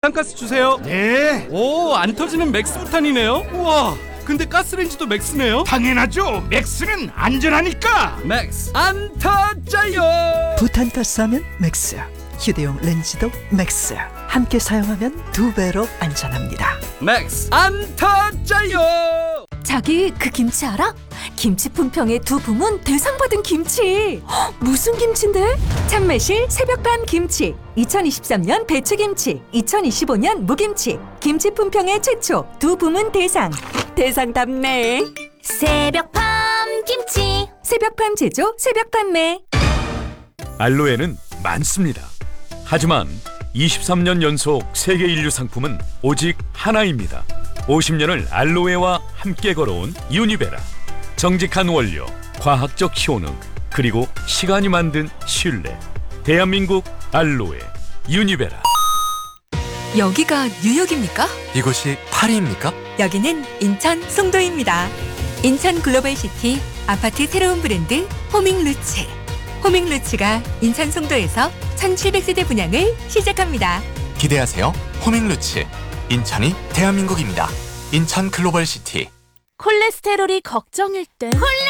부탄가스 주세요. 네, 오, 안 터지는 맥스 부탄이네요. 우와, 근데 가스레인지도 맥스네요. 당연하죠. 맥스는 안전하니까. 맥스 안 터져요. 부탄가스 하면 맥스, 휴대용 렌즈도 맥스. 함께 사용하면 2배로 안전합니다. 맥스 안 터져요. 자기 그 김치 알아? 김치 품평의 두 부문 대상 받은 김치. 헉, 무슨 김치인데? 참매실 새벽밤 김치, 2023년 배추김치, 2025년 무김치. 김치 품평의 최초 두 부문 대상답네. 새벽밤 김치. 새벽밤 제조, 새벽 판매. 알로에는 많습니다. 하지만 23년 연속 세계 인류 상품은 오직 하나입니다. 50년을 알로에와 함께 걸어온 유니베라. 정직한 원료, 과학적 효능, 그리고 시간이 만든 신뢰. 대한민국 알로에 유니베라. 여기가 뉴욕입니까? 이곳이 파리입니까? 여기는 인천 송도입니다. 인천 글로벌시티 아파트 새로운 브랜드 호밍루츠. 호밍루츠가 인천 송도에서 1700세대 분양을 시작합니다. 기대하세요. 호밍루츠. 인천이 대한민국입니다. 인천 글로벌시티. 콜레스테롤이 걱정일 땐